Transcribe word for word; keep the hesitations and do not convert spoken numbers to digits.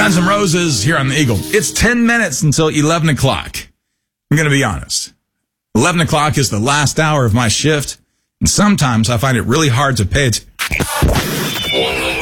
Guns N' Roses here on the Eagle. It's ten minutes until eleven o'clock. I'm going to be honest. eleven o'clock is the last hour of my shift, and sometimes I find it really hard to pay it.